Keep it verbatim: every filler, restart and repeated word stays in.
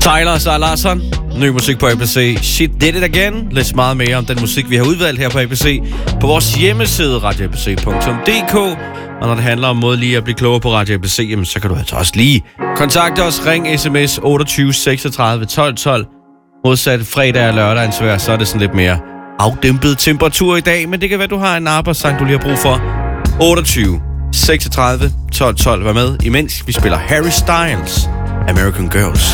Tyler Sara Larsson. Ny musik på A B C. Shit Did It Again. Læs meget mere om den musik, vi har udvalgt her på A B C på vores hjemmeside radio a b c punktum d k. Og når det handler om måde lige at blive klogere på Radio A B C, jamen, så kan du altså også lige kontakte os. Ring sms otteogtyve seksogtredive tolv tolv. Modsat fredag og lørdag ansvær, så er det sådan lidt mere afdæmpet temperatur i dag. Men det kan være, du har en arbejdssang, du lige har brug for. otteogtyve seksogtredive tolv tolv. Vær med, imens vi spiller Harry Styles, American Girls.